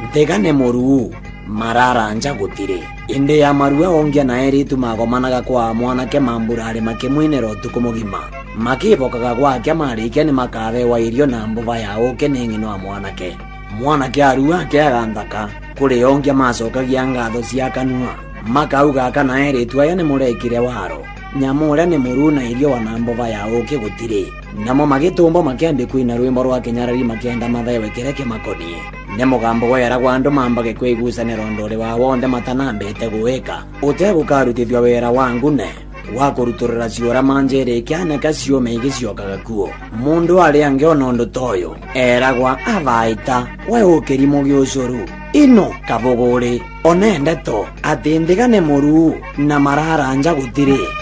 ntegane muru mararanja gutire inde ya marua ongia na eritu magomanaga kwa mwanake mamburare makimwinero tukumugima makibokaga gwake marike ni makabe wa irio na mbuva ya uke ningino wa mwanake arua ke aganthaka kuri ongia macokagia ngatho cia kanua makauga kana eritu aya ni murekire waro nyamura ni muru na irio wa mbuva ya uke gutire namo magitumbo makiambi kuina rwimbo rwa kinyarari makienda mathayo kereke makonie ne mugambo wera gwa andu mambage kwigucanira ndore wa wonde matanambete gwika utegũkarutithio wera wangu ne wa kuruturira ciora manjere kyane kacio meigiciokaga kuo mundu ari angiona undu toyo eragwa avaita we ukirimo giucuru ino kabuguri onende to ati ndigane muru na mararanja gutire